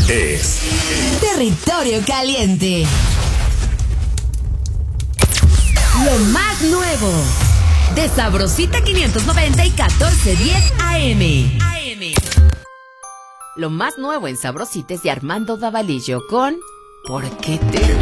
es Territorio Caliente. Lo más nuevo de Sabrosita 590 y 1410 AM. Lo más nuevo en Sabrosita es de Armando Davalillo con ¿Por qué te